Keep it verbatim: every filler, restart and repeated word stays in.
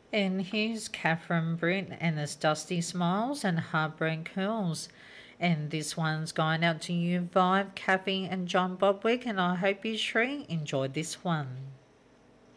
And here's Catherine Britt and his Dusty Smiles and Heartbreak Curls. And this one's going out to you, Vibe, Kathy, and John Bobwick. And I hope you three enjoyed this one.